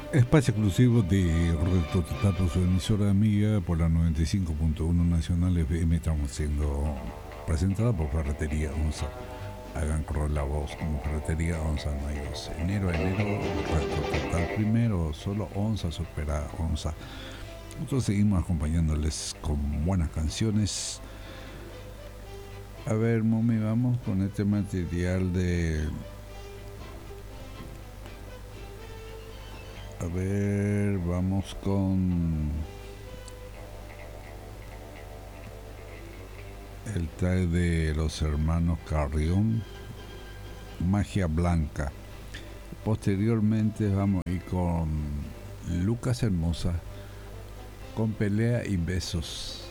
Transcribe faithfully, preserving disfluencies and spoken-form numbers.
Espacio exclusivo de Roberto Tato, su emisora amiga por la noventa y cinco punto uno Nacional F M. Estamos siendo presentada por Ferretería Onza. Hagan correr la voz como Ferretería Onza. No hay dos. Enero a enero, resto total primero, solo Onza supera Onza. Nosotros seguimos acompañándoles con buenas canciones. A ver, Mami, vamos con este material de... A ver, vamos con el track de los hermanos Carrión, Magia Blanca. Posteriormente vamos a ir con Lucas Hermosa, con Pelea y Besos.